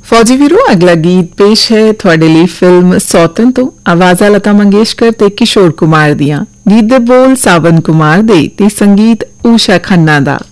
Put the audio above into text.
फौजी वीरो अगला गीत पेश है थोड़े लिए फिल्म सौतन तो आवाज़ा लता मंगेशकर ते किशोर कुमार दियां गीत दे बोल सावन कुमार दे ते संगीत ऊषा खन्ना दा।